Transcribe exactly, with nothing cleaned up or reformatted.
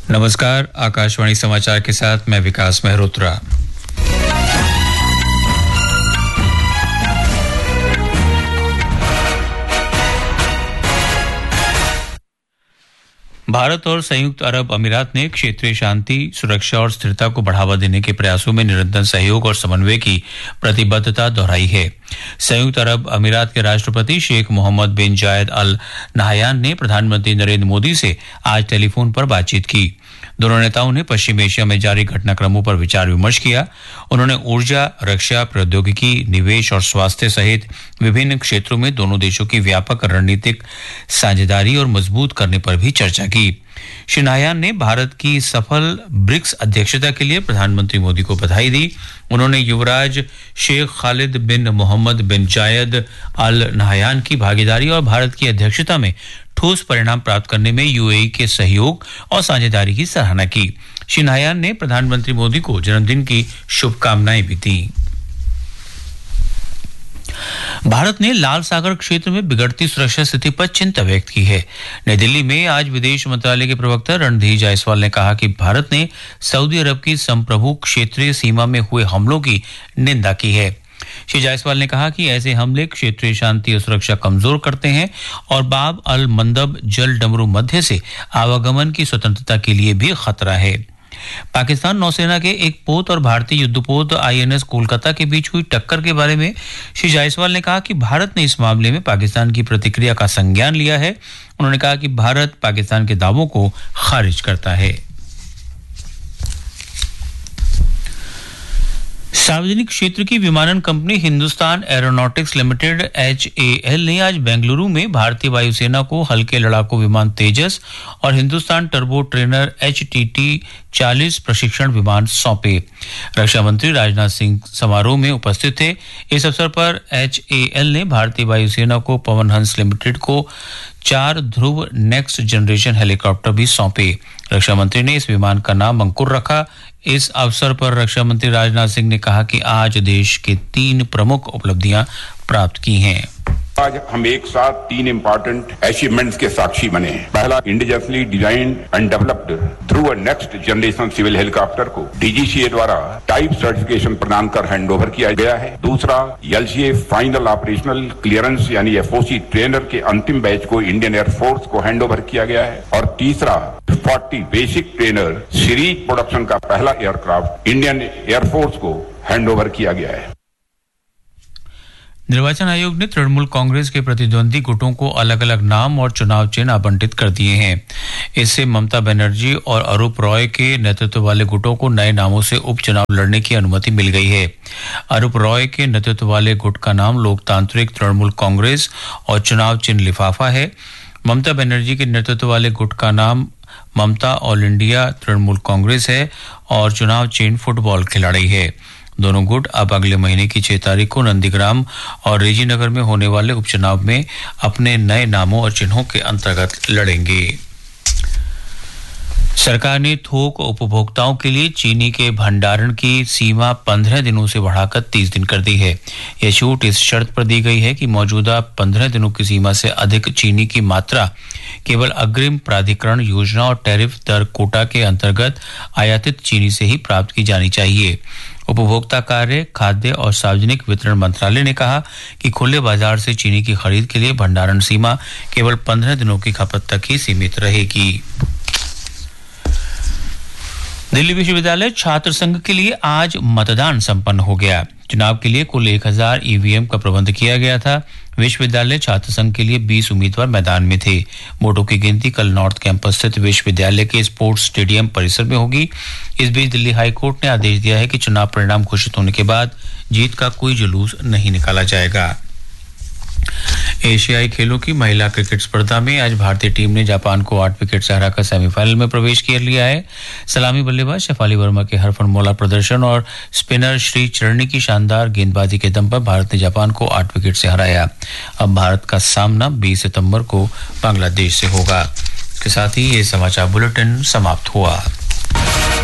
नमस्कार, आकाशवाणी समाचार के साथ मैं विकास मेहरोत्रा। भारत और संयुक्त अरब अमीरात ने क्षेत्रीय शांति, सुरक्षा और स्थिरता को बढ़ावा देने के प्रयासों में निरंतर सहयोग और समन्वय की प्रतिबद्धता दोहराई है। संयुक्त अरब अमीरात के राष्ट्रपति शेख मोहम्मद बिन जायद अल नाहयान ने प्रधानमंत्री नरेंद्र मोदी से आज टेलीफोन पर बातचीत की। दोनों नेताओं ने पश्चिम एशिया में जारी घटनाक्रमों पर विचार विमर्श किया। उन्होंने ऊर्जा, रक्षा, प्रौद्योगिकी, निवेश और स्वास्थ्य सहित विभिन्न क्षेत्रों में दोनों देशों की व्यापक रणनीतिक साझेदारी और मजबूत करने पर भी चर्चा की। श्री नाहयान ने भारत की सफल ब्रिक्स अध्यक्षता के लिए प्रधानमंत्री मोदी को बधाई दी। उन्होंने युवराज शेख खालिद बिन मोहम्मद बिन जायद अल नाहयान की भागीदारी और भारत की अध्यक्षता में ठोस परिणाम प्राप्त करने में यूएई के सहयोग और साझेदारी की सराहना की। श्री नाहयान ने प्रधानमंत्री मोदी को जन्मदिन की शुभकामनाएं भी दी। भारत ने लाल सागर क्षेत्र में बिगड़ती सुरक्षा स्थिति पर चिंता व्यक्त की है। नई दिल्ली में आज विदेश मंत्रालय के प्रवक्ता रणधीर जायसवाल ने कहा कि भारत ने सऊदी अरब की संप्रभु क्षेत्रीय सीमा में हुए हमलों की निंदा की है। श्री जायसवाल ने कहा कि ऐसे हमले क्षेत्रीय शांति और सुरक्षा कमजोर करते हैं और बाब अल मंदब जल डमरू मध्य से आवागमन की स्वतंत्रता के लिए भी खतरा है। पाकिस्तान नौसेना के एक पोत और भारतीय युद्धपोत आईएनएस कोलकाता के बीच हुई टक्कर के बारे में श्री जायसवाल ने कहा कि भारत ने इस मामले में पाकिस्तान की प्रतिक्रिया का संज्ञान लिया है। उन्होंने कहा कि भारत पाकिस्तान के दावों को खारिज करता है। सार्वजनिक क्षेत्र की विमानन company Hindustan aeronautics limited H A L ने आज बेंगलुरु में भारतीय वायुसेना को हल्के लड़ाकू विमान तेजस और Hindustan turbo trainer H T T चालीस प्रशिक्षण विमान सौंपे। रक्षा मंत्री राजनाथ सिंह समारोह में उपस्थित थे। इस अवसर पर एच ए एल ने भारतीय वायुसेना को पवन हंस लिमिटेड को चार ध्रुव नेक्स्ट जनरेशन हेलीकॉप्टर भी सौंपे। रक्षा मंत्री ने इस विमान का नाम अंकुर रखा। इस अवसर पर रक्षा मंत्री राजनाथ सिंह ने कहा कि आज देश के तीन प्रमुख उपलब्धियां प्राप्त की हैं। आज हम एक साथ तीन इम्पोर्टेंट अचीवमेंट्स के साक्षी बने हैं। पहला, indigenously designed and developed Dhruv next generation civil helicopter को डीजीसीए द्वारा टाइप सर्टिफिकेशन प्रदान कर हैंडओवर किया गया है। दूसरा, एलसीए फाइनल ऑपरेशनल क्लियरेंस यानी एफओसी ट्रेनर के अंतिम बैच को इंडियन एयरफोर्स को हैंडओवर किया गया है। और तीसरा, चालीस बेसिक ट्रेनर सीरीज प्रोडक्शन का पहला एयरक्राफ्ट इंडियन एयरफोर्स को हैंडओवर किया गया है। निर्वाचन आयोग ने तृणमूल कांग्रेस के प्रतिद्वंदी गुटों को अलग अलग नाम और चुनाव चिन्ह आवंटित कर दिए हैं। इससे ममता बनर्जी और अरूप रॉय के नेतृत्व वाले गुटों को नए नामों से उपचुनाव लड़ने की अनुमति मिल गई है। अरूप रॉय के नेतृत्व वाले गुट का नाम लोकतांत्रिक तृणमूल कांग्रेस और चुनाव चिन्ह लिफाफा है। ममता बनर्जी के नेतृत्व वाले गुट का नाम ममता ऑल इंडिया तृणमूल कांग्रेस है और चुनाव चिन्ह फुटबॉल खिलाड़ी है। दोनों गुट अब अगले महीने की छह तारीख को नंदीग्राम और रेजीनगर में होने वाले उपचुनाव में अपने नए नामों और चिन्हों के अंतर्गत लड़ेंगे। सरकार ने थोक उपभोक्ताओं के लिए चीनी के भंडारण की सीमा पंद्रह दिनों से बढ़ाकर तीस दिन कर दी है। यह छूट इस शर्त पर दी गई है कि मौजूदा पंद्रह दिनों की सीमा से अधिक चीनी की मात्रा केवल अग्रिम प्राधिकरण योजना और टैरिफ दर कोटा के अंतर्गत आयातित चीनी से ही प्राप्त की जानी चाहिए। उपभोक्ता कार्य, खाद्य और सार्वजनिक वितरण मंत्रालय ने कहा कि खुले बाजार से चीनी की खरीद के लिए भंडारण सीमा केवल पंद्रह दिनों की खपत तक ही सीमित रहेगी। दिल्ली विश्वविद्यालय छात्र संघ के लिए आज मतदान संपन्न हो गया। चुनाव के लिए कुल एक हजार ईवीएम का प्रबंध किया गया था। विश्वविद्यालय छात्र संघ के लिए बीस उम्मीदवार मैदान में थे। वोटों की गिनती कल नॉर्थ कैंपस स्थित विश्वविद्यालय के स्पोर्ट्स स्टेडियम परिसर में होगी। इस बीच दिल्ली हाईकोर्ट ने आदेश दिया है कि चुनाव परिणाम घोषित होने के बाद जीत का कोई जुलूस नहीं निकाला जाएगा। एशियाई खेलों की महिला क्रिकेट स्पर्धा में आज भारतीय टीम ने जापान को आठ विकेट से हराकर सेमीफाइनल में प्रवेश कर लिया है। सलामी बल्लेबाज शेफाली वर्मा के हरफनमौला प्रदर्शन और स्पिनर श्री चरणी की शानदार गेंदबाजी के दम पर भारत ने जापान को आठ विकेट से हराया। अब भारत का सामना बीस सितंबर को बांग्लादेश से होगा। इसके साथ ही ये समाचार बुलेटिन समाप्त हुआ।